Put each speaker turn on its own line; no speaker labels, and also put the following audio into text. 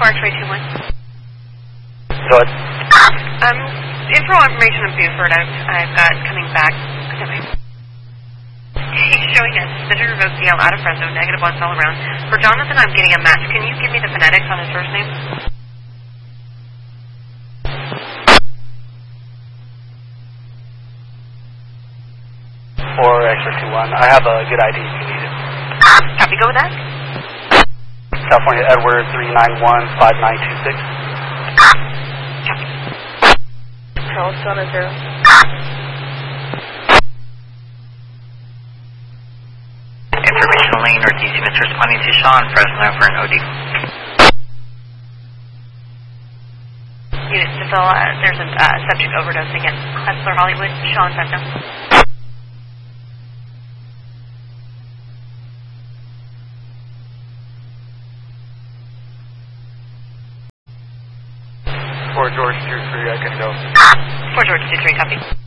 X-ray 2-1.
Go ahead.
Info information of Buford I've got coming back. He's showing a Center of OCL out of Fresno, -1s all around. For Jonathan, I'm getting a match. Can you give me the phonetics on his first name?
4 X-ray 2-1. I have a good ID if you need it.
Copy, go with that.
California Edward 391-5926.
Copy.
Charles, Sona 0.
Information lane Northeast units responding to Sean Fresno for an OD.
Units to fill, there's a subject overdosing at Hustler Hollywood, Sean Fresno.
For George 2-3, I can go.
For George 2-3, copy.